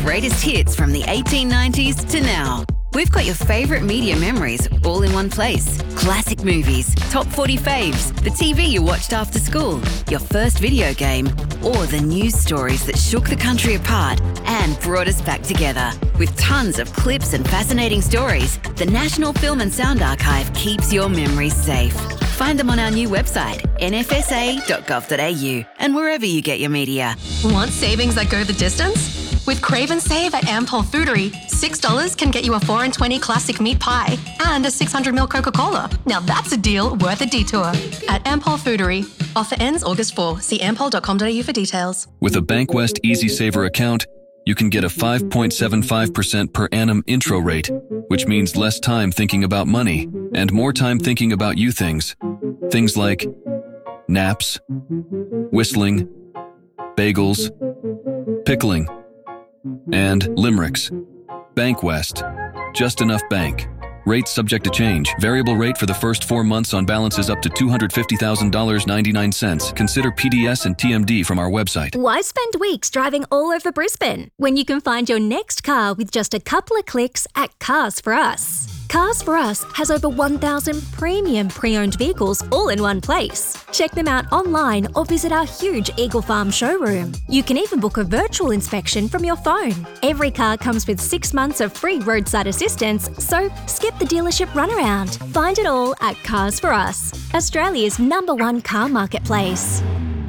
greatest hits from the 1890s to now. We've got your favourite media memories all in one place. Classic movies, top 40 faves, the TV you watched after school, your first video game, or the news stories that shook the country apart and brought us back together. With tons of clips and fascinating stories, the National Film and Sound Archive keeps your memories safe. Find them on our new website, nfsa.gov.au, and wherever you get your media. Want savings that go the distance? With Crave and Save at Ampol Foodery, $6 can get you a 4 and 20 classic meat pie and a 600ml Coca-Cola. Now that's a deal worth a detour. At Ampol Foodery. Offer ends August 4. See ampol.com.au for details. With a Bankwest Easy Saver account, you can get a 5.75% per annum intro rate, which means less time thinking about money and more time thinking about you things. Things like naps, whistling, bagels, pickling, and limericks. Bankwest. Just enough bank. Rates subject to change. Variable rate for the first 4 months on balances up to $250,000.99. Consider PDS and TMD from our website. Why spend weeks driving all over Brisbane when you can find your next car with just a couple of clicks at Cars For Us? Cars For Us has over 1,000 premium pre-owned vehicles all in one place. Check them out online or visit our huge Eagle Farm showroom. You can even book a virtual inspection from your phone. Every car comes with 6 months of free roadside assistance, so skip the dealership runaround. Find it all at Cars For Us, Australia's #1 car marketplace.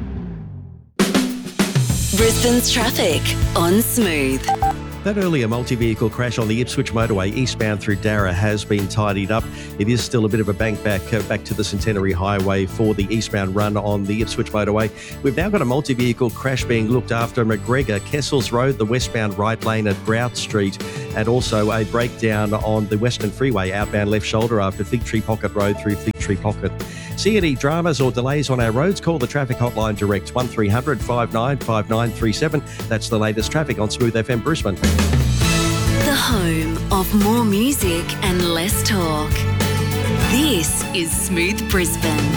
Brisbane's traffic on Smooth. That earlier multi-vehicle crash on the Ipswich motorway eastbound through Darra has been tidied up. It is still a bit of a bank back to the Centenary Highway for the eastbound run on the Ipswich motorway. We've now got a multi-vehicle crash being looked after McGregor, Kessels Road, the westbound right lane at Grout Street, and also a breakdown on the Western Freeway outbound left shoulder after Fig Tree Pocket Road through Fig Tree Pocket. See any dramas or delays on our roads? Call the traffic hotline direct 1300 595937. That's the latest traffic on Smooth FM Brisbane. The home of more music and less talk. This is Smooth Brisbane.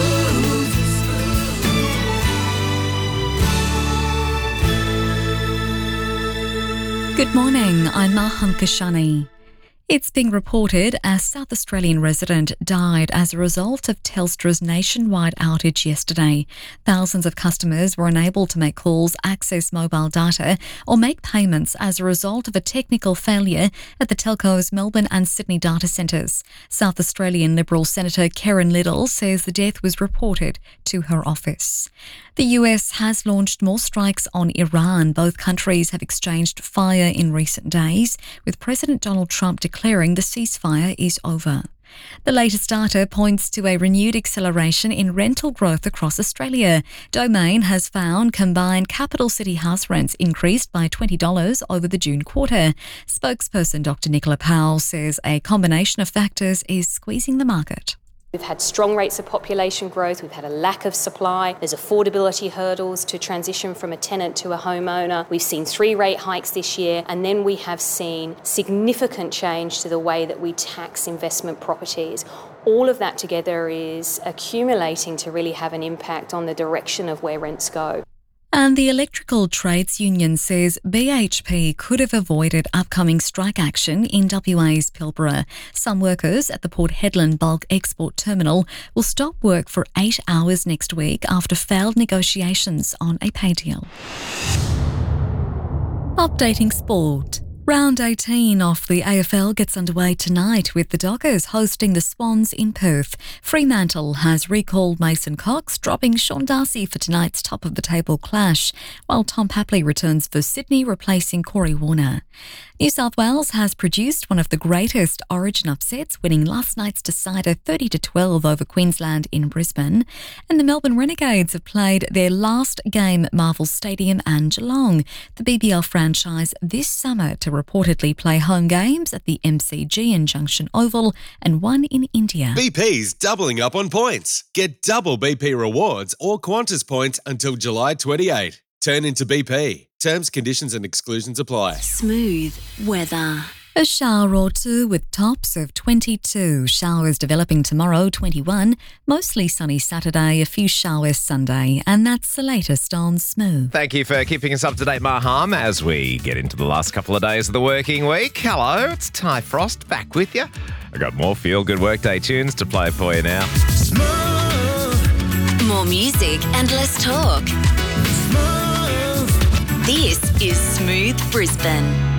Good morning, I'm Mahan Kashani. It's being reported a South Australian resident died as a result of Telstra's nationwide outage yesterday. Thousands of customers were unable to make calls, access mobile data or make payments as a result of a technical failure at the telco's Melbourne and Sydney data centres. South Australian Liberal Senator Karen Liddle says the death was reported to her office. The US has launched more strikes on Iran. Both countries have exchanged fire in recent days, with President Donald Trump declaring the ceasefire is over. The latest data points to a renewed acceleration in rental growth across Australia. Domain has found combined capital city house rents increased by $20 over the June quarter. Spokesperson Dr. Nicola Powell says a combination of factors is squeezing the market. We've had strong rates of population growth, we've had a lack of supply, there's affordability hurdles to transition from a tenant to a homeowner. We've seen 3 rate hikes this year, and then we have seen significant change to the way that we tax investment properties. All of that together is accumulating to really have an impact on the direction of where rents go. And the Electrical Trades Union says BHP could have avoided upcoming strike action in WA's Pilbara. Some workers at the Port Hedland Bulk Export Terminal will stop work for 8 hours next week after failed negotiations on a pay deal. Updating sport. Round 18 of the AFL gets underway tonight with the Dockers hosting the Swans in Perth. Fremantle has recalled Mason Cox, dropping Sean Darcy for tonight's top-of-the-table clash, while Tom Papley returns for Sydney, replacing Corey Warner. New South Wales has produced one of the greatest Origin upsets, winning last night's decider 30-12 over Queensland in Brisbane. And the Melbourne Renegades have played their last game at Marvel Stadium and Geelong. The BBL franchise this summer to reportedly play home games at the MCG and Junction Oval and one in India. BP's doubling up on points. Get double BP rewards or Qantas points until July 28. Turn into BP. Terms, conditions and exclusions apply. Smooth weather. A shower or two with tops of 22. Showers developing tomorrow, 21. Mostly sunny Saturday, a few showers Sunday. And that's the latest on Smooth. Thank you for keeping us up to date, Maham, as we get into the last couple of days of the working week. Hello, it's Ty Frost back with you. I got more feel-good workday tunes to play for you now. More music and less talk. This is Smooth Brisbane.